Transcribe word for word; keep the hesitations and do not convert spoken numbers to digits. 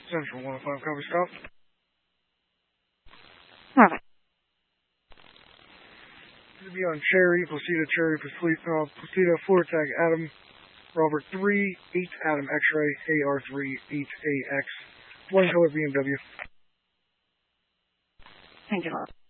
Central one oh five, copy, stop. Perfect. This will be on Cherry, Placida, Cherry, Placida, Placida, floor tag, Adam, Robert three, eight, Adam, X-ray, A R three, eight, A X, one color B M W. Thank you, Bob.